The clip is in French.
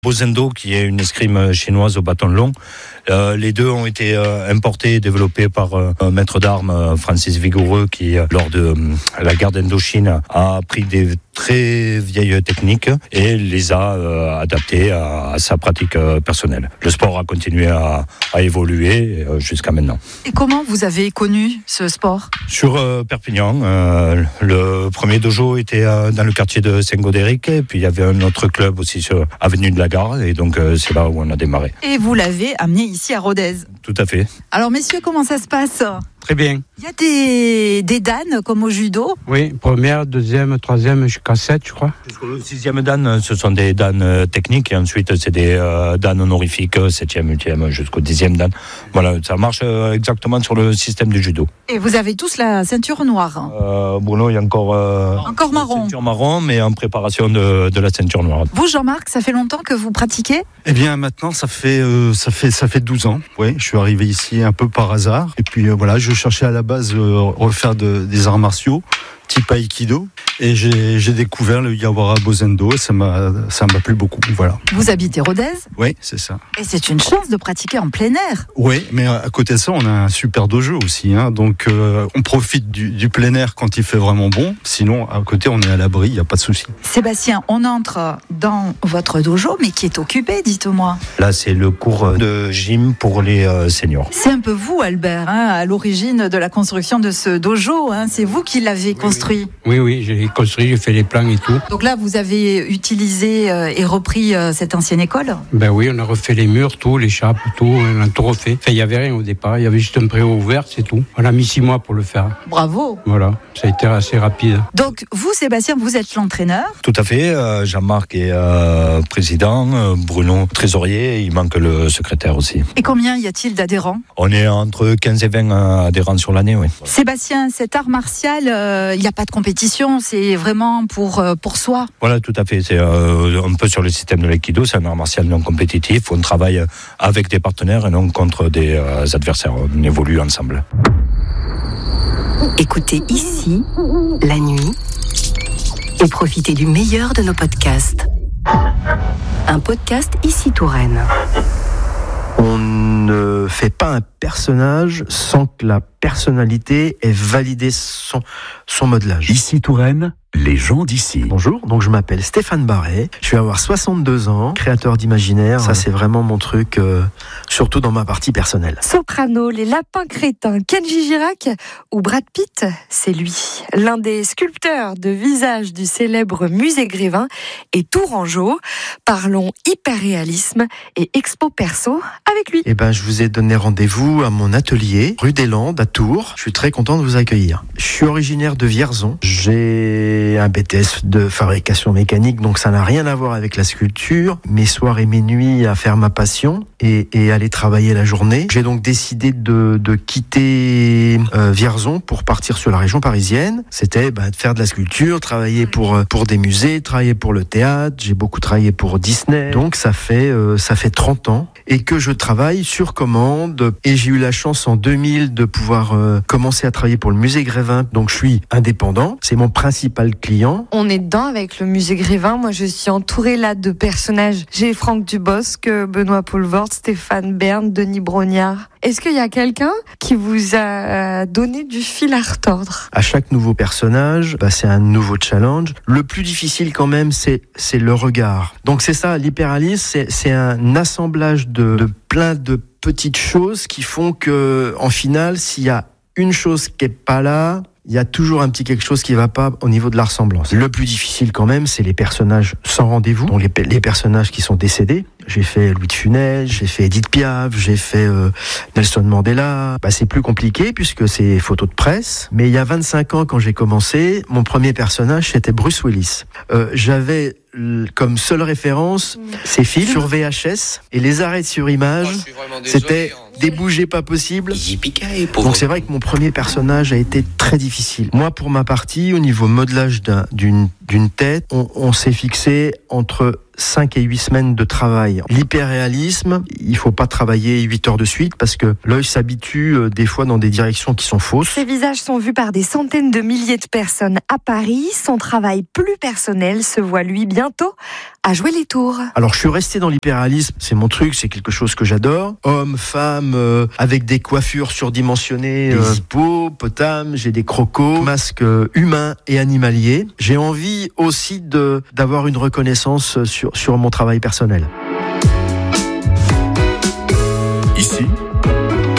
Bosendo, qui est une escrime chinoise au bâton long. Les deux ont été importés et développés par un maître d'armes, Francis Vigoureux, qui, lors de la guerre d'Indochine, a appris des très vieilles techniques et les a adaptées à sa pratique personnelle. Le sport a continué à évoluer jusqu'à maintenant. Et comment vous avez connu ce sport ? Sur Perpignan, le premier dojo était dans le quartier de Saint-Gaudéric, et puis il y avait un autre club aussi sur avenue de la Gare, et donc c'est là où on a démarré. Et vous l'avez amené ici à Rodez. Tout à fait. Alors messieurs, comment ça se passe ? Très bien. Il y a des danes comme au judo ? Oui, première, deuxième, troisième, jusqu'à 7, je crois. Jusqu'au 6e dan, ce sont des dan techniques, et ensuite c'est des dan honorifiques, 7e, 8e, jusqu'au 10e dan. Voilà, ça marche exactement sur le système du judo. Et vous avez tous la ceinture noire ? Bruno, il y a encore marron. la ceinture marron, mais en préparation de la ceinture noire. Vous, Jean-Marc, ça fait longtemps que vous pratiquez ? Eh bien, maintenant, ça fait 12 ans. Oui, je suis arrivé ici un peu par hasard. Et puis voilà, je cherchais à la base refaire des arts martiaux, type Aikido. Et j'ai découvert le Yawara Bosendo et ça m'a plu beaucoup. Voilà. Vous habitez Rodez ? Oui, c'est ça. Et c'est une chance de pratiquer en plein air. Oui, mais à côté de ça, on a un super dojo aussi. Donc, on profite du plein air quand il fait vraiment bon. Sinon, à côté, on est à l'abri, il n'y a pas de souci. Sébastien, on entre dans votre dojo, mais qui est occupé, dites-moi. Là, c'est le cours de gym pour les seniors. C'est un peu vous, Albert, à l'origine de la construction de ce dojo. C'est vous qui l'avez construit. Oui, j'ai construit, j'ai fait les plans et tout. Donc là, vous avez utilisé et repris cette ancienne école ? Ben oui, on a refait les murs, tout, les chapes, tout, on a tout refait. Enfin, il n'y avait rien au départ, il y avait juste un préau ouvert, c'est tout. On a mis 6 mois pour le faire. Bravo. Voilà, ça a été assez rapide. Donc vous, Sébastien, vous êtes l'entraîneur ? Tout à fait, Jean-Marc est président, Bruno trésorier, il manque le secrétaire aussi. Et combien y a-t-il d'adhérents ? On est entre 15 et 20 adhérents sur l'année, oui. Sébastien, cet art martial, il n'y a pas de compétition, c'est vraiment pour soi. Voilà, tout à fait. C'est un peu sur le système de l'aïkido, c'est un art martial non compétitif. On travaille avec des partenaires et non contre des adversaires. On évolue ensemble. Écoutez ici, la nuit, et profitez du meilleur de nos podcasts. Un podcast Ici Touraine. On ne fait pas un personnage sans que la personnalité ait validé son modelage. Ici Touraine, les gens d'ici. Bonjour, donc je m'appelle Stéphane Barret, je vais avoir 62 ans, créateur d'imaginaire, ça c'est vraiment mon truc, surtout dans ma partie personnelle. Soprano, les lapins crétins, Kenji Girac ou Brad Pitt, c'est lui, l'un des sculpteurs de visage du célèbre musée Grévin et Tourangeau. Parlons hyperréalisme et expo perso avec lui. Eh ben, je vous ai donné rendez-vous à mon atelier, rue des Landes, à Tours. Je suis très content de vous accueillir. Je suis originaire de Vierzon. J'ai un BTS de fabrication mécanique, donc ça n'a rien à voir avec la sculpture. Mes soirs et mes nuits à faire ma passion et aller travailler la journée. J'ai donc décidé de quitter Vierzon pour partir sur la région parisienne. C'était de faire de la sculpture, travailler pour des musées, travailler pour le théâtre. J'ai beaucoup travaillé pour Disney. Donc ça fait 30 ans et que je travaille sur commande. Et j'ai eu la chance en 2000 de pouvoir commencer à travailler pour le musée Grévin. Donc je suis indépendant. C'est mon principal client. On est dedans avec le musée Grévin. Moi, je suis entourée là de personnages. J'ai Franck Dubosc, Benoît Poelvoort, Stéphane Bern, Denis Brognard. Est-ce qu'il y a quelqu'un qui vous a donné du fil à retordre ? À chaque nouveau personnage, c'est un nouveau challenge. Le plus difficile quand même, c'est le regard. Donc c'est ça, l'hyperréalisme, c'est un assemblage de plein de petites choses qui font que, en finale, s'il y a une chose qui est pas là, il y a toujours un petit quelque chose qui va pas au niveau de la ressemblance. Le plus difficile quand même, c'est les personnages sans rendez-vous, donc les personnages qui sont décédés. J'ai fait Louis de Funès, j'ai fait Edith Piaf, j'ai fait Nelson Mandela. C'est plus compliqué puisque c'est photos de presse. Mais il y a 25 ans, quand j'ai commencé, mon premier personnage, c'était Bruce Willis. J'avais comme seule référence ces films sur VHS et les arrêts sur image. C'était des bougies pas possibles. Donc c'est vrai que mon premier personnage a été très difficile. Moi, pour ma partie, au niveau modelage d'une tête, on s'est fixé entre 5 et 8 semaines de travail. L'hyperréalisme, il faut pas travailler 8 heures de suite parce que l'œil s'habitue des fois dans des directions qui sont fausses. Ces visages sont vus par des centaines de milliers de personnes à Paris. Son travail plus personnel se voit lui bientôt à jouer les tours. Alors je suis resté dans l'hyperréalisme, c'est mon truc, c'est quelque chose que j'adore. Hommes, femmes, avec des coiffures surdimensionnées, des hippopotames, j'ai des crocos, masques humains et animaliers. J'ai envie aussi d'avoir une reconnaissance sur mon travail personnel. Ici,